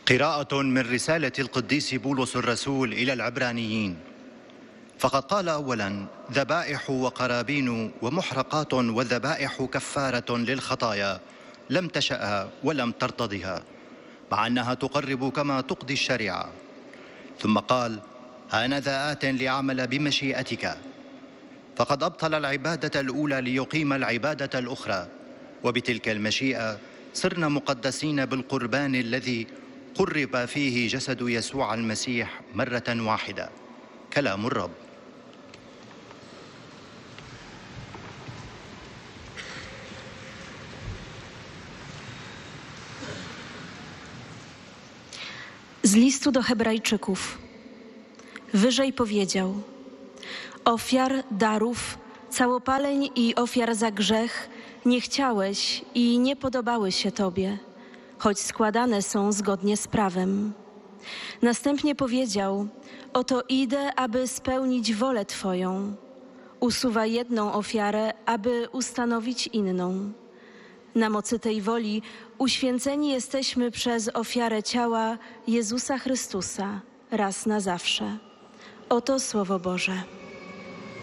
قراءة من رسالة القديس بولس الرسول إلى العبرانيين. فقد قال أولا: ذبائح وقرابين ومحرقات وذبائح كفارة للخطايا لم تشأها ولم ترتضها، مع أنها تقرب كما تقضي الشريعة. ثم قال: هانذا آت لأعمل بمشيئتك. فقد أبطل العبادة الأولى ليقيم العبادة الأخرى، وبتلك المشيئة صرنا مقدسين بالقربان الذي قرب فيه جسد يسوع المسيح مرة واحدة. كلام الرب. Z listu do Hebrajczyków. Wyżej powiedział: ofiar, darów, całopaleń i ofiar za grzech nie chciałeś i nie podobały się Tobie, choć składane są zgodnie z prawem. Następnie powiedział: oto idę, aby spełnić wolę Twoją. Usuwa jedną ofiarę, aby ustanowić inną. Na mocy tej woli uświęceni jesteśmy przez ofiarę ciała Jezusa Chrystusa raz na zawsze. Oto Słowo Boże.